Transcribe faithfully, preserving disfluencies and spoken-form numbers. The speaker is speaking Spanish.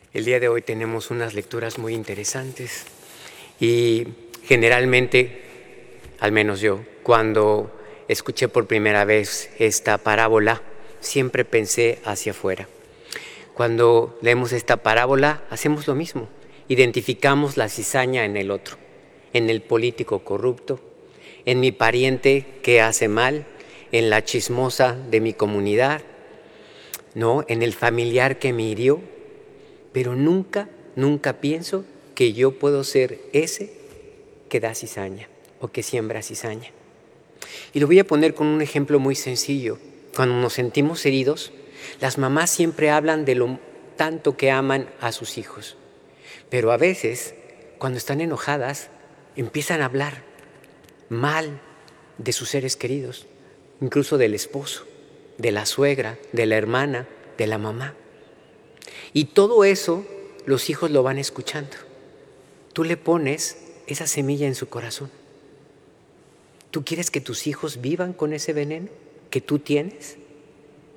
El día de hoy tenemos unas lecturas muy interesantes y generalmente, al menos yo, cuando escuché por primera vez esta parábola, siempre pensé hacia afuera. Cuando leemos esta parábola, hacemos lo mismo. Identificamos la cizaña en el otro, en el político corrupto, en mi pariente que hace mal, en la chismosa de mi comunidad, ¿no? En el familiar que me hirió, pero nunca, nunca pienso que yo puedo ser ese que da cizaña o que siembra cizaña. Y lo voy a poner con un ejemplo muy sencillo. Cuando nos sentimos heridos, las mamás siempre hablan de lo tanto que aman a sus hijos. Pero a veces, cuando están enojadas, empiezan a hablar mal de sus seres queridos, incluso del esposo, de la suegra, de la hermana, de la mamá. Y todo eso los hijos lo van escuchando. Tú le pones esa semilla en su corazón. ¿Tú quieres que tus hijos vivan con ese veneno que tú tienes?